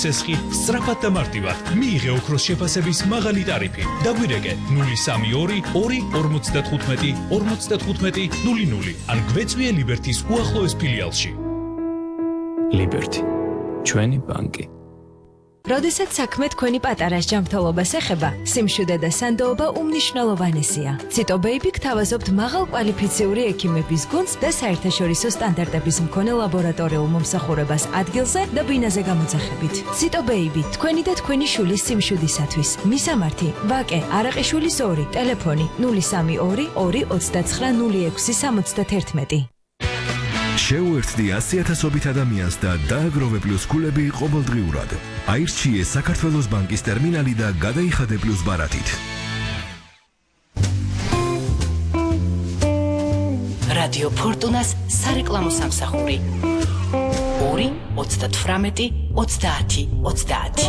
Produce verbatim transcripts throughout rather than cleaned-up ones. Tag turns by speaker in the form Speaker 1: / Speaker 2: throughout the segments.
Speaker 1: სესხი სწრაფად და მარტივად. მიიღე ოქროს შეფასების მაღალი ტარიფი. დაგვირეკე ნული სამი ორი ორი ორმოცდათხუთმეტი ორმოცდათხუთმეტი ნული ნული ან გვეწვიე ლიბერთის უახლოეს ფილიალში.
Speaker 2: ლიბერთი, ჩვენი ბანკი.
Speaker 3: როდესაც საქმე თქვენი პატარას ჯანმრთელობას ეხება, სიმშვიდე და სანდოობა უმნიშვნელოვანესია. ციტო ბეიბი გთავაზობთ მაღალ კვალიფიციური ექიმების გუნდს და საერთაშორისო სტანდარტების მქონე ლაბორატორიულ მომსახურებას ადგილზე და ბინაზე გამოძახებით. ციტო ბეიბი, თქვენი და თქვენი შვილის სიმშვიდისათვის. მისამართი: ვაკე არაყიშვილის ორი, ტელეფონი ნული სამი ორი ორი ოცდაცხრა ნული ექვსი სამოცდათერთმეტი.
Speaker 4: შეუერთდი ასი ათასობით ადამიანს და დააგროვე პლუს ქულები ყოველდღიურად. აირჩიე საქართველოს ბანკის ტერმინალი და გადაიხადე პლუს ბარათით.
Speaker 5: რადიო ფორტუნას სარეკლამო სამსახური ორი ოცდათვრამეტი ოცდაათი ოცდაათი.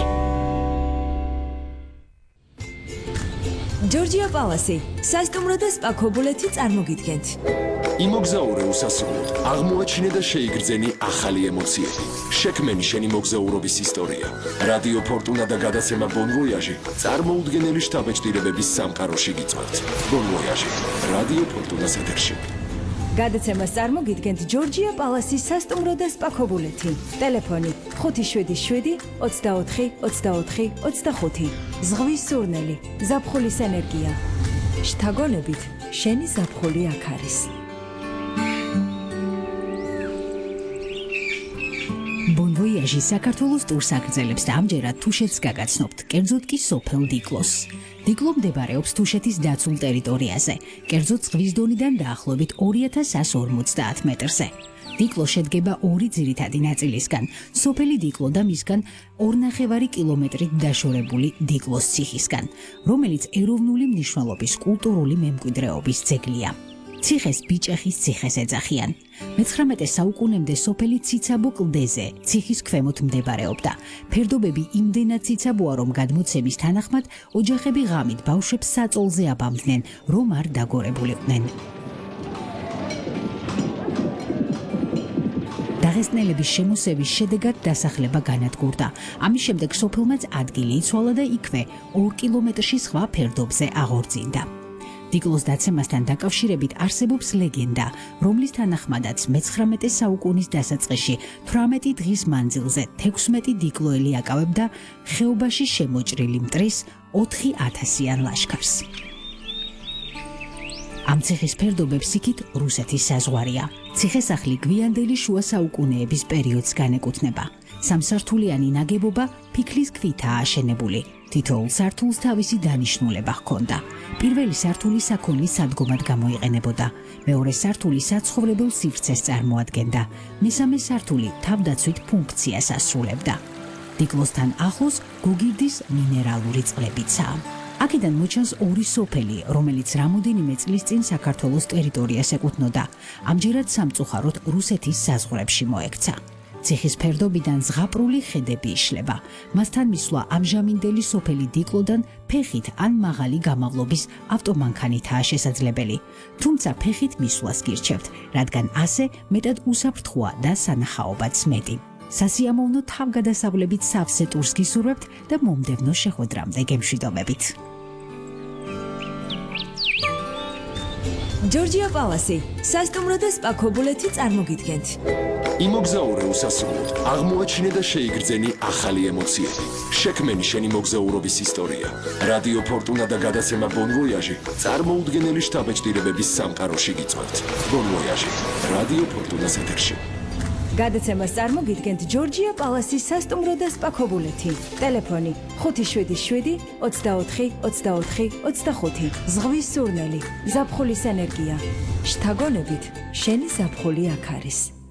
Speaker 3: ჯორჯია პალასი, სასტუმრო და სპა ქობულეთი წარმოგიდგენთ.
Speaker 6: იმოგზაურე უსასრულოდ, აღმოაჩინე და შეიგრძენი ახალი ემოციები. შექმენი შენი მოგზაურობის ისტორია. რადიო ფორტუნა და გადაცემა ბონ ვოიაჟი წარმოუდგენელი შთაბეჭდილებების სამყაროში გიწევთ. ბონ ვოიაჟი, რადიო ფორტუნას ეთერში.
Speaker 3: გადაცემას წარმოგიდგენთ ჯორჯია პალასის სასტუმრო და სპა ქობულეთი. ტელეფონი ხუთი შვიდი შვიდი ოცდაოთხი ოცდაოთხი ოცდახუთი. ზღვის სურნელი, ზაფხულის ენერგია. შთაგონებით, შენი ზაფხული აქ არის.
Speaker 7: ბონ ვოიაჟი საქართველოს ტურს აგრძელებს და ამჯერად თუშეთს გაგაცნობთ, კერძოდ კი სოფელ დიკლოს. დიკლო მდებარეობს თუშეთის დაცულ ტერიტორიაზე, კერძოდ ზღვის დონიდან დაახლოებით ორი ათას εκατო ორმოცდაათ მეტრზე. დიკლო შედგება ორი ძირითადი ნაწილისგან, სოფელი დიკლო და მისგან ორნახევარი კილომეტრით დაშორებული დიკლოს ციხისგან, რომელიც ეროვნული მნიშვნელობის კულტურული მემკვიდრეობის ძეგლია. ციხეს ბიჭეხის ციხეს ეძახიან. მეცხრამეტე საუკუნემდე სოფელი ციცაბო კლდეზე, ციხის ქვემოთ მდებარეობდა. ფერდობები იმდენად ციცაბოა, რომ გადმოცემის თანახმად ოჯახები ღამით ბავშვებს საწოლზე აბამდნენ, რომ არ დაგორებულიყვნენ. დაღესტნელების შემოსევის შედეგად დასახლება განადგურდა. ამის შემდეგ სოფელმაც ადგილი იცვალა და იქვე ორ კილომეტრში სხვა ფერდობზე აღორძინდა. დიკლოს დაცემასთან დაკავშირებით არსებობს ლეგენდა, რომლის თანახმადაც მეცხრამეტე საუკუნის დასაწყისში თვრამეტი დღის მანძილზე თექვსმეტი დიკლოელი აკავებდა ხეობაში შემოჭრილი მტრის ოთხი ათასიან ლაშქარს. ამ ციხის ფერდობებს იქით რუსეთის საზღვარია. ციხესახლი გვიანდელი შუა საუკუნეების პერიოდს განეკუთვნება. სამსართულიანი ნაგებობა ფიქლის ქვითაა აშენებული. თითოეულ სართულს თავისი დანიშნულება ჰქონდა. პირველი სართული საქონლის სადგომად გამოიყენებოდა. მეორე სართული საცხოვრებელ სივრცეს წარმოადგენდა. მესამე სართული თავდაცვით ფუნქციას ასრულებდა. დიკლოსთან ახლოს გოგირდის მინერალური წყლებიცაა. აქედან მოჩანს ორი სოფელი, რომელიც რამოდენიმე წლის წინ საქართველოს ტერიტორიას ეკუთვნოდა. ამჯერად სამწუხაროდ რუსეთის საზღვრებში მოექცა. ციხის ფერდობიდან ზღაპრული ხედები იშლება. მასთან მისვლა ამჟამინდელი სოფელი დიკლოდან ფეხით ან მაღალი გამავლობის ავტომანქანითაა შესაძლებელი. თუმცა ფეხით მისვლას გირჩევთ, რადგან ასე მეტად უსაფრთხოა და სანახაობაც მეტი. სასიამოვნო თავგადასავლებით სავსე ტურს გისურვებთ და მომდევნო შეხვედრამდე გემშვიდობებით.
Speaker 3: ჯორჯია პალასი, სასტუმრო და სპა ქობულეთი წარმოგიდგენთ.
Speaker 6: იმოგზაურე უსასრულოდ, აღმოაჩინე და შეიგრძენი ახალი ემოციები. შექმენი შენი მოგზაურობის ისტორია. რადიო ფორტუნა და გადაცემა ბონ ვოიაჟი წარმოუდგენელი შთაბეჭდილებების სამყაროში გიწევთ. ბონ ვოიაჟი, რადიო ფორტუნას ეთერში.
Speaker 3: გადაცემას წარმოგიდგენთ ჯორჯია პალასის სასტუმრო და სპა ქობულეთი. ტელეფონი ხუთი შვიდი შვიდი ოცდაოთხი ოცდაოთხი ოცდახუთი. ზღვის სურნელი, ზაფხულის ენერგია. შთაგონებით, შენი ზაფხული აქ არის.